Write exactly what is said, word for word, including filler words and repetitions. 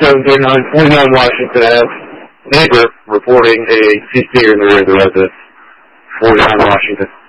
seven thirty-nine, forty-nine Washington Avenue. Neighbor reporting a cease fire in the rear of the residence. forty-nine Washington.